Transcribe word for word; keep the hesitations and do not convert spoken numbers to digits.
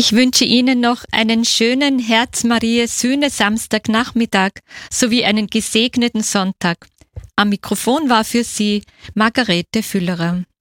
Ich wünsche Ihnen noch einen schönen Herz-Marie-Sühne-Samstagnachmittag sowie einen gesegneten Sonntag. Am Mikrofon war für Sie Margarete Füllerer.